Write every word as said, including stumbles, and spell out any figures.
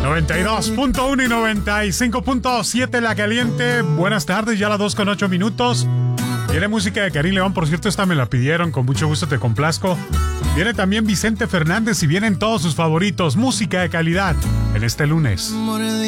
noventa y dos punto uno y noventa y cinco punto siete La Caliente. Buenas tardes, ya las dos con ocho minutos. Viene música de Karim León, por cierto, esta me la pidieron, con mucho gusto te complazco. Viene también Vicente Fernández y vienen todos sus favoritos, música de calidad en este lunes.